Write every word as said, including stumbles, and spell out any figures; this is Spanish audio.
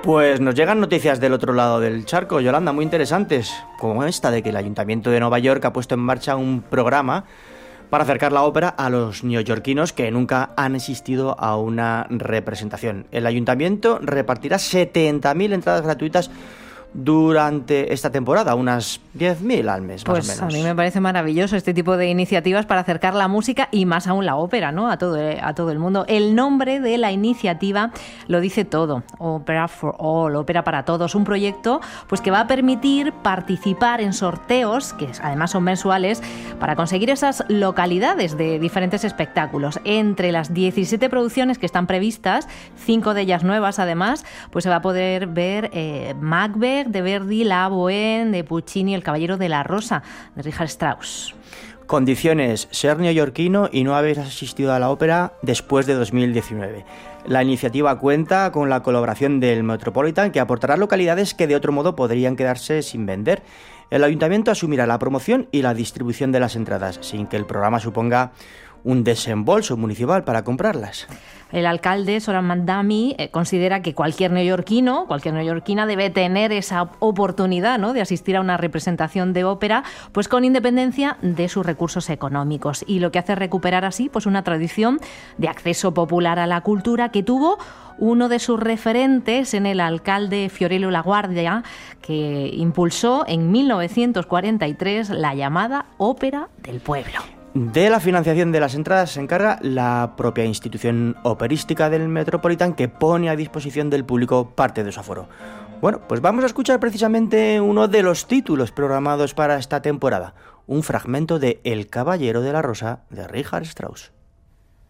Pues nos llegan noticias del otro lado del charco, Yolanda, muy interesantes, como esta de que el Ayuntamiento de Nueva York ha puesto en marcha un programa para acercar la ópera a los neoyorquinos que nunca han asistido a una representación. El Ayuntamiento repartirá setenta mil entradas gratuitas durante esta temporada, unas diez mil al mes, pues más o menos. A mí me parece maravilloso este tipo de iniciativas para acercar la música y más aún la ópera, ¿no? A todo, a todo el mundo. El nombre de la iniciativa lo dice todo, Opera for All, ópera para todos, un proyecto pues que va a permitir participar en sorteos, que además son mensuales, para conseguir esas localidades de diferentes espectáculos. Entre las diecisiete producciones que están previstas, cinco de ellas nuevas además, pues se va a poder ver eh, Macbeth de Verdi, La Bohème de Puccini, El Caballero de la Rosa de Richard Strauss. Condiciones: ser neoyorquino y no haber asistido a la ópera después de dos mil diecinueve. La iniciativa cuenta con la colaboración del Metropolitan, que aportará localidades que de otro modo podrían quedarse sin vender. El ayuntamiento asumirá la promoción y la distribución de las entradas, sin que el programa suponga un desembolso municipal para comprarlas. El alcalde, Soran Mandami, eh, considera que cualquier neoyorquino, cualquier neoyorquina debe tener esa oportunidad, ¿no?, de asistir a una representación de ópera, pues con independencia de sus recursos económicos. Y lo que hace recuperar así pues una tradición de acceso popular a la cultura que tuvo uno de sus referentes en el alcalde Fiorello Laguardia, que impulsó en mil novecientos cuarenta y tres la llamada Ópera del Pueblo. De la financiación de las entradas se encarga la propia institución operística del Metropolitan, que pone a disposición del público parte de su aforo. Bueno, pues vamos a escuchar precisamente uno de los títulos programados para esta temporada, un fragmento de El Caballero de la Rosa de Richard Strauss.